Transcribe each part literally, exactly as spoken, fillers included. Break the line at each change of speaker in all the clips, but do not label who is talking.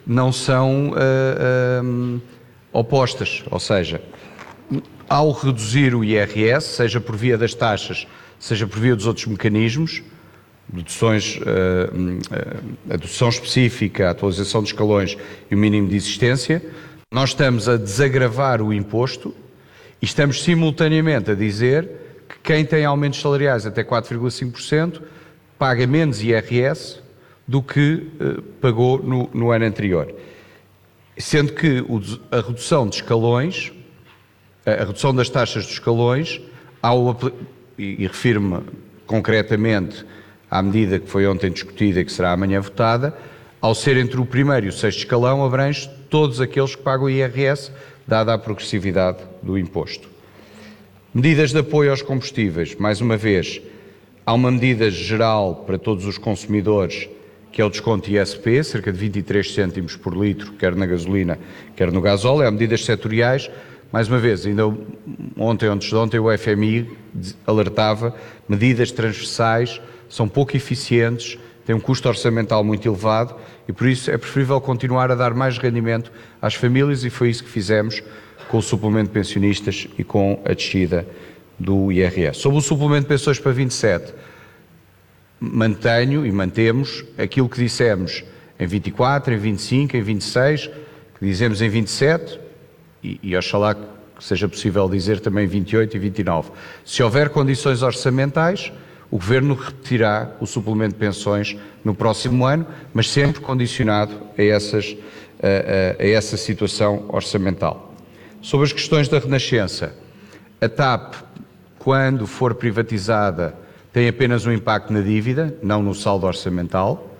não são uh, um, opostas, ou seja, ao reduzir o I R S, seja por via das taxas, seja por via dos outros mecanismos, deduções, uh, uh, a dedução específica, a atualização dos escalões e o mínimo de existência, nós estamos a desagravar o imposto e estamos simultaneamente a dizer que quem tem aumentos salariais até quatro vírgula cinco por cento paga menos I R S do que uh, pagou no, no ano anterior. Sendo que o, a redução de escalões, a redução das taxas dos escalões, ao, e, e refiro-me concretamente à medida que foi ontem discutida e que será amanhã votada, ao ser entre o primeiro e o sexto escalão, abrange todos aqueles que pagam I R S, dada a progressividade do imposto. Medidas de apoio aos combustíveis. Mais uma vez, há uma medida geral para todos os consumidores, que é o desconto I S P, cerca de vinte e três cêntimos por litro, quer na gasolina, quer no gasóleo. Há medidas setoriais. Mais uma vez, ainda ontem, antes de ontem, o F M I alertava, medidas transversais são pouco eficientes, têm um custo orçamental muito elevado e por isso é preferível continuar a dar mais rendimento às famílias e foi isso que fizemos com o suplemento de pensionistas e com a descida do I R S. Sobre o suplemento de pensões para vinte e sete, mantenho e mantemos aquilo que dissemos em vinte e quatro, em vinte e cinco, em vinte e seis, que dizemos em vinte e sete e, e oxalá que seja possível dizer também em vinte e oito e vinte e nove. Se houver condições orçamentais, o Governo repetirá o suplemento de pensões no próximo ano, mas sempre condicionado a, essas, a, a, a essa situação orçamental. Sobre as questões da Renascença, a TAP, quando for privatizada, tem apenas um impacto na dívida, não no saldo orçamental,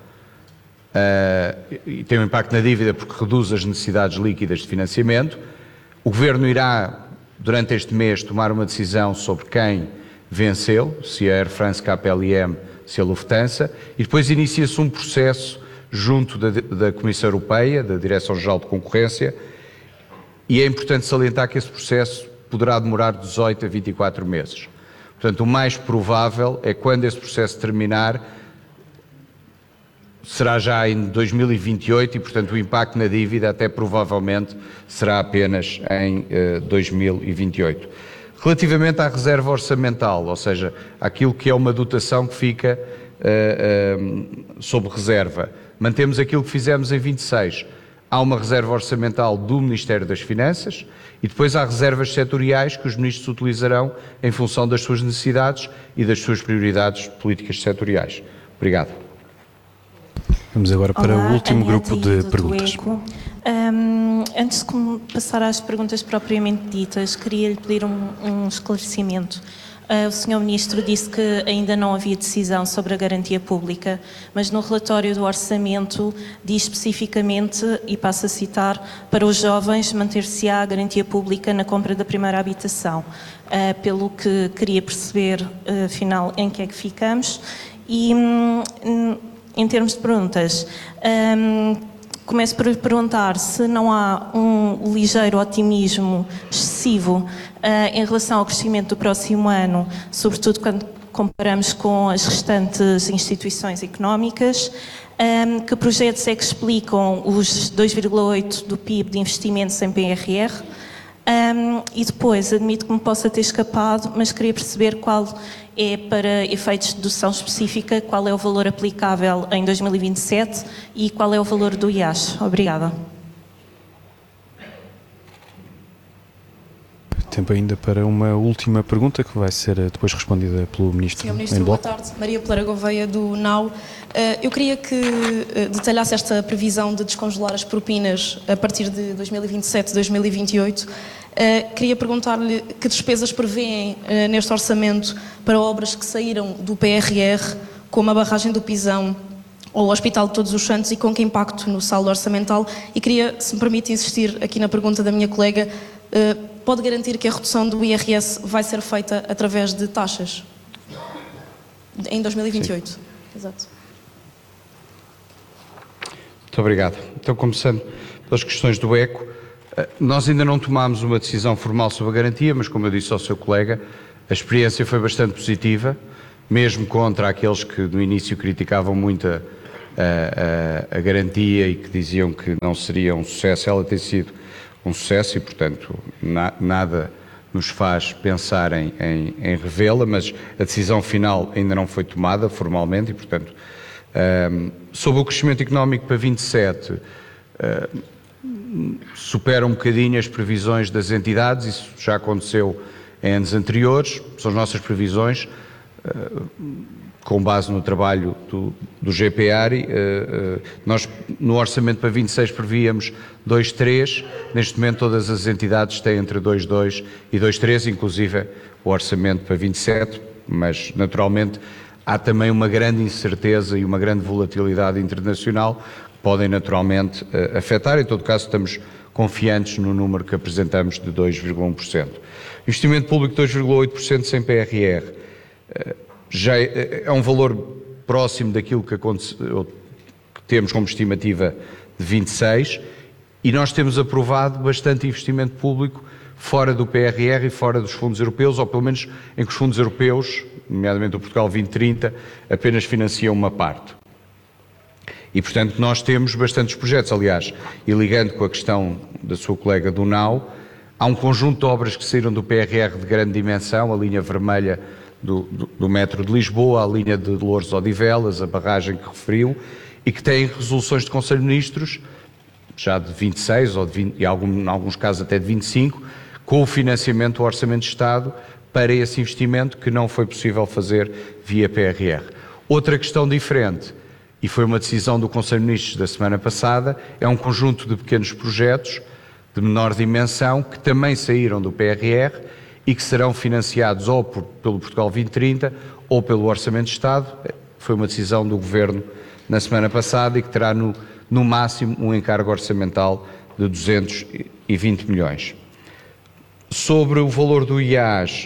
uh, e tem um impacto na dívida porque reduz as necessidades líquidas de financiamento. O Governo irá, durante este mês, tomar uma decisão sobre quem venceu, se a Air France, K P L M, se a Lufthansa, e depois inicia-se um processo junto da, da Comissão Europeia, da Direção-Geral de Concorrência, e é importante salientar que esse processo poderá demorar dezoito a vinte e quatro meses. Portanto, o mais provável é quando esse processo terminar, será já em dois mil e vinte e oito e, portanto, o impacto na dívida até provavelmente será apenas em uh, dois mil e vinte e oito. Relativamente à reserva orçamental, ou seja, aquilo que é uma dotação que fica uh, uh, sob reserva, mantemos aquilo que fizemos em vinte e seis. Há uma reserva orçamental do Ministério das Finanças e depois há reservas setoriais que os ministros utilizarão em função das suas necessidades e das suas prioridades políticas setoriais. Obrigado.
Vamos agora para
Olá,
o último
Ania
grupo de
do
perguntas.
Um, antes de passar às perguntas propriamente ditas, queria lhe pedir um, um esclarecimento. Uh, o senhor Ministro disse que ainda não havia decisão sobre a garantia pública, mas no relatório do orçamento diz especificamente, e passo a citar, para os jovens manter-se-á a garantia pública na compra da primeira habitação. Uh, pelo que queria perceber, uh, afinal, em que é que ficamos. E, um, em termos de perguntas, um, começo por perguntar se não há um ligeiro otimismo excessivo uh, em relação ao crescimento do próximo ano, sobretudo quando comparamos com as restantes instituições económicas. Um, que projetos é que explicam os dois vírgula oito do P I B de investimentos em P R R? Um, e depois, admito que me possa ter escapado, mas queria perceber qual é, para efeitos de dedução específica, qual é o valor aplicável em dois mil e vinte e sete e qual é o valor do I A S. Obrigada.
Tempo ainda para uma última pergunta que vai ser depois respondida pelo Ministro.
senhor Ministro, boa tarde. Maria Pereira Gouveia, do N A U. Eu queria que detalhasse esta previsão de descongelar as propinas a partir de dois mil e vinte e sete, dois mil e vinte e oito. Queria perguntar-lhe que despesas prevêem neste orçamento para obras que saíram do P R R, como a barragem do Pisão ou o Hospital de Todos os Santos, e com que impacto no saldo orçamental. E queria, se me permite insistir aqui na pergunta da minha colega, pode garantir que a redução do I R S vai ser feita através de taxas em dois mil e vinte e oito? Sim. Exato.
Muito obrigado. Então, começando pelas questões do ECO, nós ainda não tomámos uma decisão formal sobre a garantia, mas como eu disse ao seu colega, a experiência foi bastante positiva, mesmo contra aqueles que no início criticavam muito a, a, a, a garantia e que diziam que não seria um sucesso, ela tem sido um sucesso e, portanto, na, nada nos faz pensar em, em, em revê-la, mas a decisão final ainda não foi tomada formalmente e, portanto, um, sobre o crescimento económico para vinte e sete, uh, supera um bocadinho as previsões das entidades, isso já aconteceu em anos anteriores, são as nossas previsões, uh, com base no trabalho do, do G P A R I, uh, uh, nós no orçamento para vinte e seis prevíamos dois vírgula três, neste momento todas as entidades têm entre dois vírgula dois e dois vírgula três, inclusive o orçamento para vinte e sete, mas naturalmente há também uma grande incerteza e uma grande volatilidade internacional que podem naturalmente uh, afetar. Em todo caso, estamos confiantes no número que apresentamos de dois vírgula um por cento. Investimento público de dois vírgula oito por cento sem P R R. Uh, já é, é um valor próximo daquilo que, aconteceu, que temos como estimativa de vinte e seis, e nós temos aprovado bastante investimento público fora do P R R e fora dos fundos europeus, ou pelo menos em que os fundos europeus, nomeadamente o Portugal vinte trinta, apenas financiam uma parte. E, portanto, nós temos bastantes projetos. Aliás, e ligando com a questão da sua colega do N A U, há um conjunto de obras que saíram do P R R de grande dimensão, a linha vermelha do, do, do metro de Lisboa, a linha de Loures-Odivelas, a barragem que referiu, e que têm resoluções de Conselho de Ministros, já de vinte e seis, ou de vinte, e algum, em alguns casos até de vinte e cinco, com o financiamento do Orçamento de Estado para esse investimento que não foi possível fazer via P R R. Outra questão diferente, e foi uma decisão do Conselho de Ministros da semana passada, é um conjunto de pequenos projetos de menor dimensão que também saíram do P R R e que serão financiados ou por, pelo Portugal vinte trinta ou pelo Orçamento de Estado. Foi uma decisão do Governo na semana passada e que terá no, no máximo um encargo orçamental de duzentos e vinte milhões. Sobre o valor do I A S,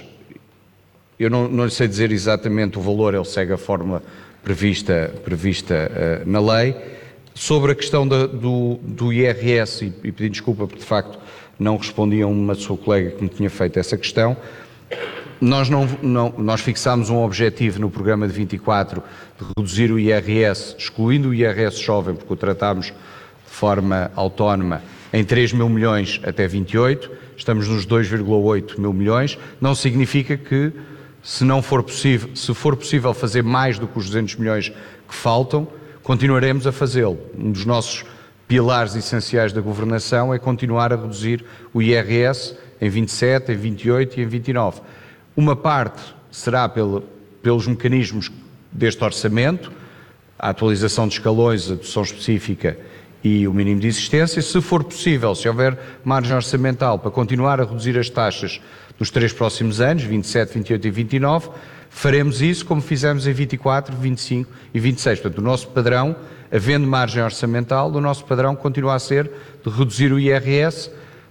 eu não, não lhe sei dizer exatamente o valor, ele segue a fórmula prevista, prevista uh, na lei. Sobre a questão da, do, do I R S, e, e pedi desculpa porque de facto não respondi a uma sua colega que me tinha feito essa questão, nós, não, não, nós fixámos um objetivo no programa de vinte e quatro de reduzir o I R S, excluindo o I R S jovem, porque o tratámos de forma autónoma, em três mil milhões até vinte e oito, estamos nos dois vírgula oito mil milhões, não significa que se não for possível, se for possível fazer mais do que os duzentos milhões que faltam, continuaremos a fazê-lo. Um dos nossos pilares essenciais da governação é continuar a reduzir o I R S em vinte e sete, em vinte e oito e em vinte e nove. Uma parte será pelo, pelos mecanismos deste orçamento, a atualização de escalões, a dedução específica e o mínimo de existência. Se for possível, se houver margem orçamental para continuar a reduzir as taxas dos três próximos anos, vinte e sete, vinte e oito e vinte e nove, faremos isso como fizemos em vinte e quatro, vinte e cinco e vinte e seis. Portanto, o nosso padrão, havendo margem orçamental, o nosso padrão continua a ser de reduzir o I R S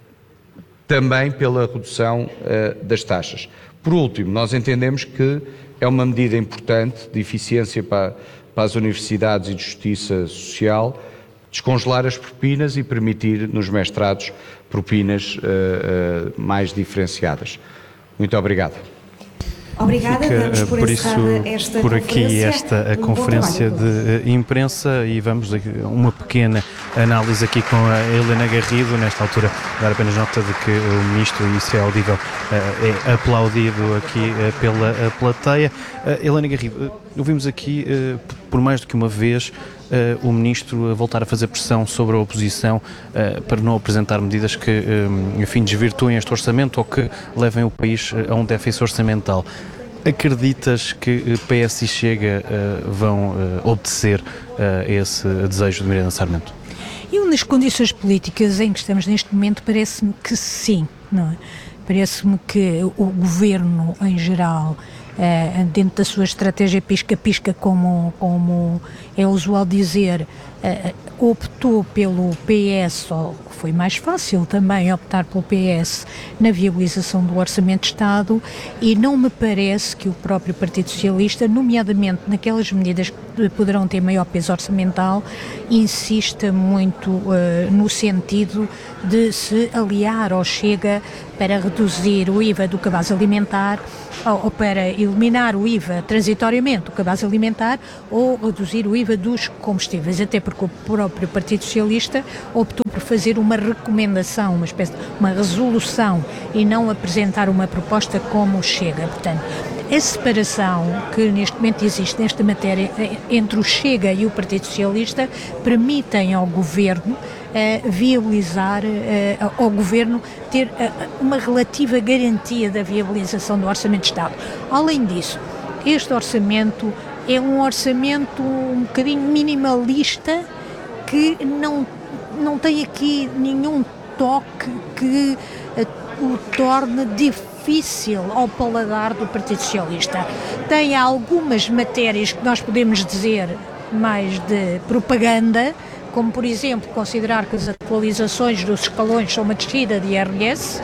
também pela redução uh, das taxas. Por último, nós entendemos que é uma medida importante de eficiência para, para as universidades e de justiça social descongelar as propinas e permitir nos mestrados propinas uh, uh, mais diferenciadas. Muito obrigado.
Obrigada,
Fica,
damos por,
por isso,
esta
por aqui
conferência.
esta a
Um
conferência
bom trabalho.
de imprensa e vamos a uma pequena análise aqui com a Helena Garrido, nesta altura dar apenas nota de que o Ministro, e isso é audível, é aplaudido aqui pela plateia. Helena Garrido, ouvimos aqui por mais do que uma vez o Ministro a voltar a fazer pressão sobre a oposição para não apresentar medidas que, enfim, desvirtuem este orçamento ou que levem o país a um déficit orçamental. Acreditas que P S e Chega uh, vão uh, obedecer uh, esse desejo de Miranda Sarmento?
Eu, nas condições políticas em que estamos neste momento, parece-me que sim, não é? Parece-me que o Governo, em geral, uh, dentro da sua estratégia pisca-pisca, como, como é usual dizer, uh, optou pelo P S, ou foi mais fácil também optar pelo P S na viabilização do Orçamento de Estado, e não me parece que o próprio Partido Socialista, nomeadamente naquelas medidas que poderão ter maior peso orçamental, insista muito uh, no sentido de se aliar ao Chega para reduzir o I V A do cabaz alimentar, ou, ou para eliminar o I V A transitoriamente do cabaz alimentar, ou reduzir o I V A dos combustíveis, até porque o próprio Partido Socialista optou por fazer uma recomendação, uma espécie de uma resolução, e não apresentar uma proposta como o Chega. Portanto, a separação que neste momento existe nesta matéria entre o Chega e o Partido Socialista permitem ao Governo uh, viabilizar, uh, ao Governo ter uh, uma relativa garantia da viabilização do Orçamento de Estado. Além disso, este orçamento é um orçamento um bocadinho minimalista, que não, não tem aqui nenhum toque que uh, o torne difícil difícil ao paladar do Partido Socialista. Tem algumas matérias que nós podemos dizer mais de propaganda, como por exemplo considerar que as atualizações dos escalões são uma descida de I R S,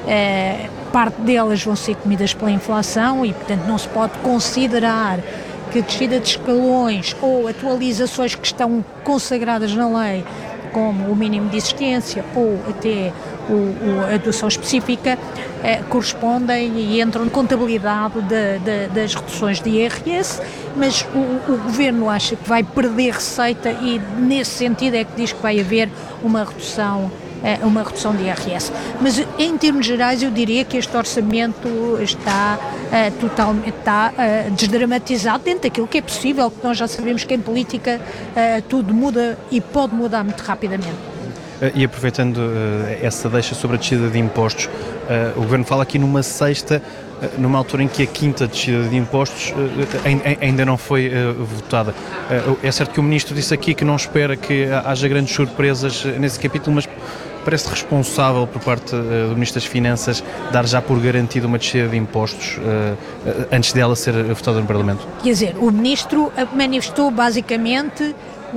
eh, parte delas vão ser comidas pela inflação e portanto não se pode considerar que a descida de escalões ou atualizações que estão consagradas na lei, como o mínimo de existência ou até o, o, a adoção específica, eh, correspondem e entram na contabilidade de, de, das reduções de I R S, mas o, o Governo acha que vai perder receita e nesse sentido é que diz que vai haver uma redução, eh, uma redução de I R S. Mas em termos gerais eu diria que este orçamento está, eh, totalmente, está eh, desdramatizado dentro daquilo que é possível, que nós já sabemos que em política eh, tudo muda e pode mudar muito rapidamente.
E aproveitando uh, essa deixa sobre a descida de impostos, uh, o Governo fala aqui numa sexta, uh, numa altura em que a quinta descida de impostos uh, ainda não foi uh, votada. Uh, é certo que o Ministro disse aqui que não espera que haja grandes surpresas nesse capítulo, mas parece responsável por parte uh, do Ministro das Finanças dar já por garantido uma descida de impostos uh, uh, antes dela ser votada no Parlamento?
Quer dizer, o Ministro manifestou basicamente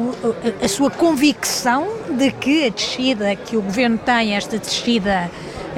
a sua convicção de que a descida que o Governo tem, esta descida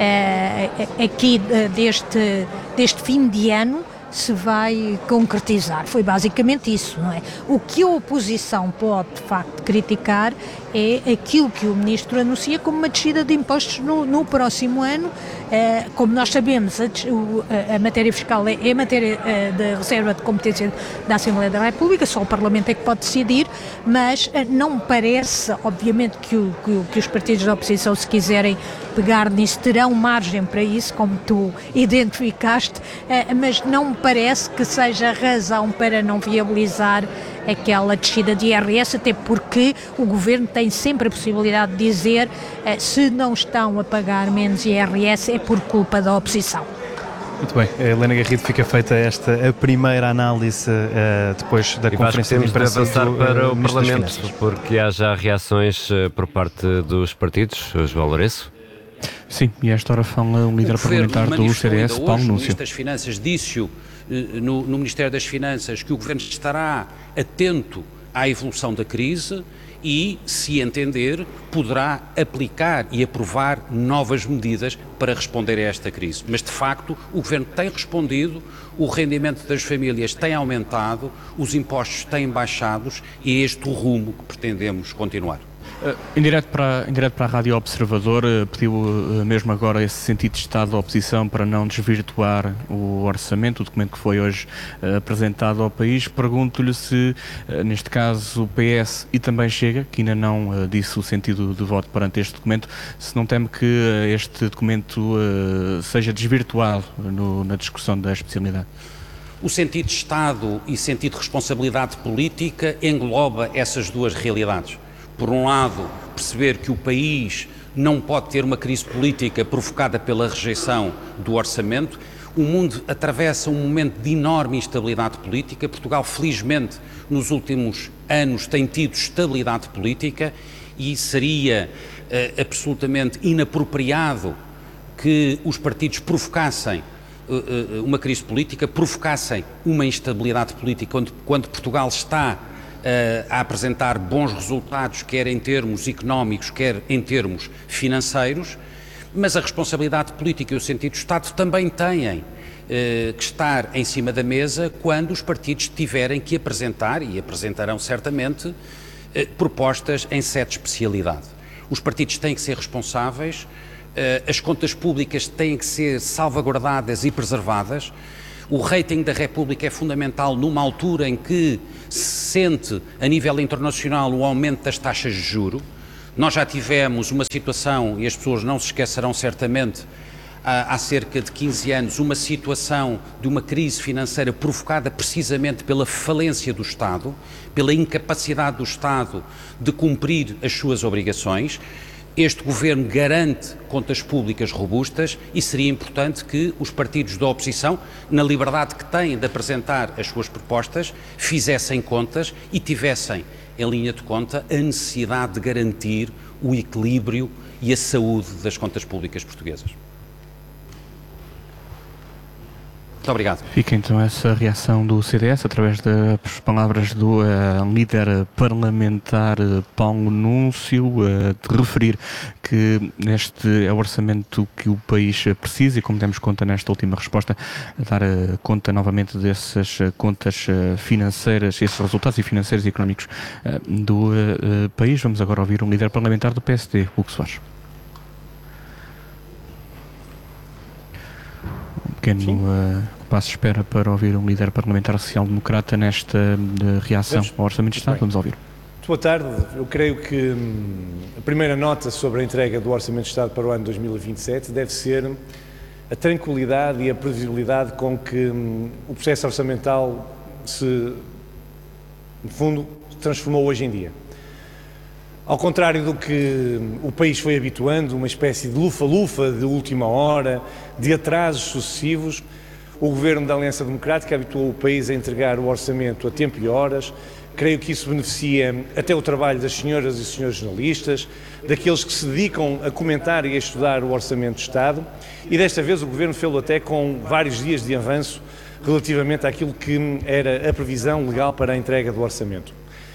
eh, aqui deste, deste fim de ano, se vai concretizar. Foi basicamente isso, não é? O que a oposição pode, de facto, criticar é aquilo que o Ministro anuncia como uma descida de impostos no, no próximo ano. Eh, como nós sabemos, a, a, a matéria fiscal é, é matéria eh, da reserva de competência da Assembleia da República, só o Parlamento é que pode decidir, mas eh, não me parece, obviamente, que, o, que, que os partidos da oposição, se quiserem pegar nisso, terão margem para isso, como tu identificaste, eh, mas não me parece que seja razão para não viabilizar aquela descida de I R S, até porque o Governo tem sempre a possibilidade de dizer eh, se não estão a pagar menos I R S é por culpa da oposição.
Muito bem, Helena Garrido, fica feita esta a primeira análise uh, depois da
e
conferência
de imprensa para avançar
do,
para
uh,
o Parlamento, porque há já reações uh, por parte dos partidos. João Lourenço.
Sim, e a esta hora fala o líder parlamentar do C D S, Paulo Núncio. O
Ministro das Finanças disse-o no, no Ministério das Finanças que o Governo estará atento à evolução da crise e, se entender, poderá aplicar e aprovar novas medidas para responder a esta crise. Mas, de facto, o Governo tem respondido, o rendimento das famílias tem aumentado, os impostos têm baixado e é este o rumo que pretendemos continuar.
Uh, em, direto para, em direto para a Rádio Observador, uh, pediu uh, mesmo agora esse sentido de estado da oposição para não desvirtuar o orçamento, o documento que foi hoje uh, apresentado ao país. Pergunto-lhe se, uh, neste caso, o P S e também Chega, que ainda não uh, disse o sentido de voto perante este documento, se não teme que uh, este documento uh, seja desvirtuado no, na discussão da especialidade.
O sentido de Estado e sentido de responsabilidade política engloba essas duas realidades. Por um lado, perceber que o país não pode ter uma crise política provocada pela rejeição do orçamento. O mundo atravessa um momento de enorme instabilidade política. Portugal, felizmente, nos últimos anos tem tido estabilidade política e seria uh, absolutamente inapropriado que os partidos provocassem uh, uh, uma crise política, provocassem uma instabilidade política quando, quando Portugal está a apresentar bons resultados, quer em termos económicos, quer em termos financeiros, mas a responsabilidade política e o sentido de Estado também têm eh, que estar em cima da mesa quando os partidos tiverem que apresentar, e apresentarão certamente, eh, propostas em sede de especialidade. Os partidos têm que ser responsáveis, eh, as contas públicas têm que ser salvaguardadas e preservadas. O rating da República é fundamental numa altura em que se sente a nível internacional o aumento das taxas de juro. Nós já tivemos uma situação, e as pessoas não se esquecerão certamente, há, há cerca de quinze anos, uma situação de uma crise financeira provocada precisamente pela falência do Estado, pela incapacidade do Estado de cumprir as suas obrigações. Este Governo garante contas públicas robustas e seria importante que os partidos da oposição, na liberdade que têm de apresentar as suas propostas, fizessem contas e tivessem em linha de conta a necessidade de garantir o equilíbrio e a saúde das contas públicas portuguesas. Muito obrigado.
Fica então essa reação do C D S através das palavras do uh, líder parlamentar uh, Paulo Núncio, uh, de referir que este é o orçamento que o país precisa e, como demos conta nesta última resposta, dar uh, conta novamente dessas uh, contas uh, financeiras, esses resultados financeiros e económicos uh, do uh, uh, país. Vamos agora ouvir um líder parlamentar do P S D, Hugo Soares. Um pequeno uh, passo espera para ouvir um líder parlamentar social-democrata nesta uh, reação ao Orçamento de Estado. Vamos ouvir.
Muito boa tarde. Eu creio que hum, a primeira nota sobre a entrega do Orçamento de Estado para o ano dois mil e vinte e sete deve ser a tranquilidade e a previsibilidade com que hum, o processo orçamental se, no fundo, transformou hoje em dia. Ao contrário do que o país foi habituando, uma espécie de lufa-lufa de última hora, de atrasos sucessivos, o Governo da Aliança Democrática habituou o país a entregar o orçamento a tempo e horas. Creio que isso beneficia até o trabalho das senhoras e senhores jornalistas, daqueles que se dedicam a comentar e a estudar o Orçamento de Estado, e desta vez o Governo fê-lo até com vários dias de avanço relativamente àquilo que era a previsão legal para a entrega do orçamento.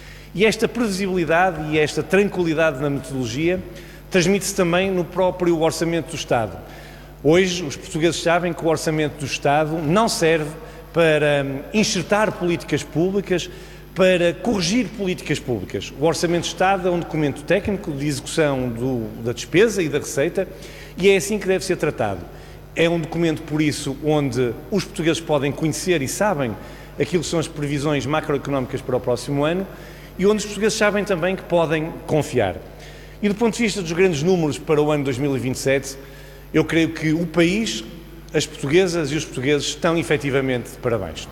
E esta previsibilidade e esta tranquilidade na metodologia transmite-se também no próprio Orçamento do Estado. Hoje, os portugueses sabem que o Orçamento do Estado não serve para enxertar políticas públicas, para corrigir políticas públicas. O Orçamento de Estado é um documento técnico de execução do, da despesa e da receita, e é assim que deve ser tratado. É um documento, por isso, onde os portugueses podem conhecer e sabem aquilo que são as previsões macroeconómicas para o próximo ano, e onde os portugueses sabem também que podem confiar. E do ponto de vista dos grandes números para o ano dois mil e vinte e sete, eu creio que o país, as portuguesas e os portugueses estão efetivamente de parabéns.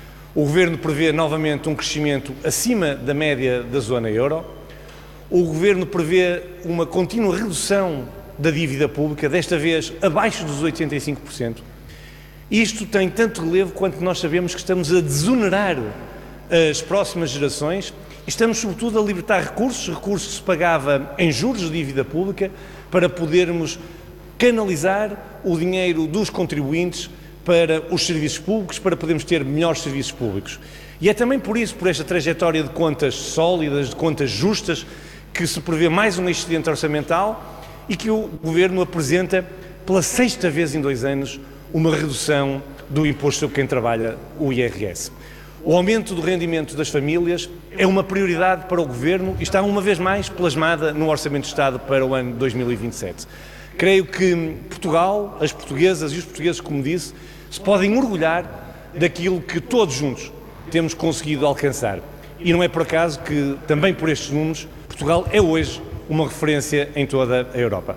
O Governo prevê novamente um crescimento acima da média da zona euro. O Governo prevê uma contínua redução da dívida pública, desta vez abaixo dos oitenta e cinco por cento. Isto tem tanto relevo quanto nós sabemos que estamos a desonerar as próximas gerações. Estamos, sobretudo, a libertar recursos, recursos que se pagava em juros de dívida pública, para podermos canalizar o dinheiro dos contribuintes para os serviços públicos, para podermos ter melhores serviços públicos. E é também por isso, por esta trajetória de contas sólidas, de contas justas, que se prevê mais um excedente orçamental e que o Governo apresenta, pela sexta vez em dois anos, uma redução do imposto sobre quem trabalha, o I R S. O aumento do rendimento das famílias é uma prioridade para o Governo e está uma vez mais plasmada no Orçamento de Estado para o ano dois mil e vinte e sete. Creio que Portugal, as portuguesas e os portugueses, como disse, se podem orgulhar daquilo que todos juntos temos conseguido alcançar. E não é por acaso que, também por estes números, Portugal é hoje uma referência em toda a Europa.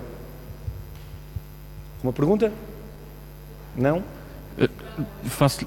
Uma pergunta? Não?
Uh, faço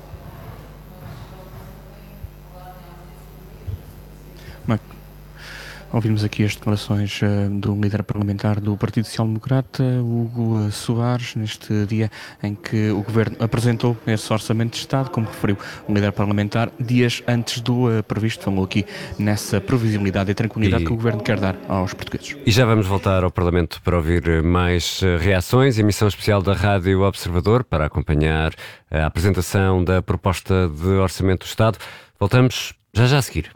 Ouvimos aqui as declarações uh, do líder parlamentar do Partido Social Democrata, Hugo Soares, neste dia em que o Governo apresentou esse Orçamento de Estado, como referiu o líder parlamentar, dias antes do uh, previsto. Falou aqui nessa previsibilidade e tranquilidade e... que o Governo quer dar aos portugueses.
E já vamos voltar ao Parlamento para ouvir mais uh, reações. Emissão especial da Rádio Observador para acompanhar a apresentação da proposta de Orçamento do Estado. Voltamos Já já a seguir.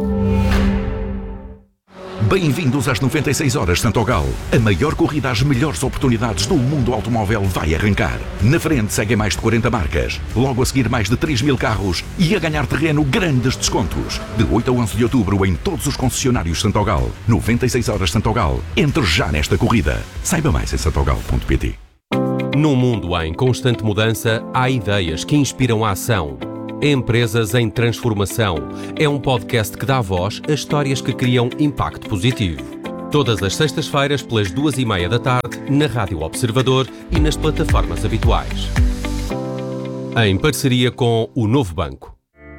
Bem-vindos às noventa e seis horas Santogal. A maior corrida às melhores oportunidades do mundo automóvel vai arrancar. Na frente seguem mais de quarenta marcas. Logo a seguir mais de três mil carros e a ganhar terreno grandes descontos. De oito a onze de outubro em todos os concessionários Santogal. noventa e seis horas Santogal. Entre já nesta corrida. Saiba mais em santogal ponto pt.
Num mundo em constante mudança, há ideias que inspiram a ação. Empresas em Transformação é um podcast que dá voz a histórias que criam impacto positivo. Todas as sextas-feiras, pelas duas e meia da tarde, na Rádio Observador e nas plataformas habituais. Em parceria com o Novo Banco.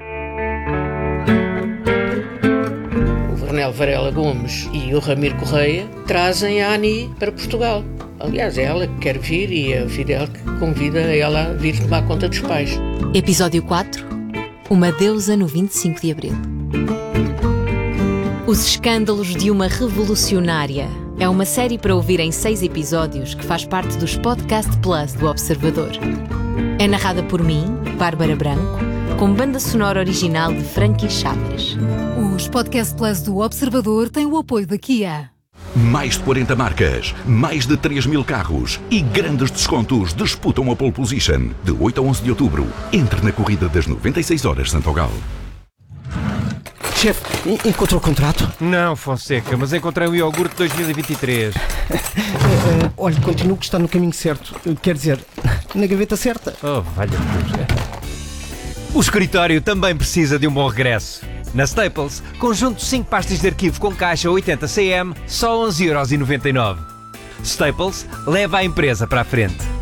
O Vernel Varela Gomes e o Ramiro Correia trazem a Ani para Portugal. Aliás, é ela que quer vir e é o Fidel que convida ela a vir tomar conta dos pais.
Episódio quatro. Uma deusa no vinte e cinco de abril. Os escândalos de uma revolucionária é uma série para ouvir em seis episódios que faz parte dos Podcast Plus do Observador. É narrada por mim, Bárbara Branco, com banda sonora original de Frankie Chaves.
Os Podcast Plus do Observador têm o apoio da Kia.
Mais de quarenta marcas, mais de três mil carros e grandes descontos disputam a pole position. De oito a onze de outubro, entre na corrida das noventa e seis horas Santogal.
Chefe, encontrou o contrato?
Não, Fonseca, mas encontrei o iogurte dois mil e vinte e três.
uh, uh, olha, continuo que está no caminho certo. Uh, quer dizer, na gaveta certa.
Oh, valha-me. O escritório também precisa de um bom regresso. Na Staples, conjunto de cinco pastas de arquivo com caixa oitenta centímetros, só onze euros e noventa e nove. Staples leva a empresa para a frente.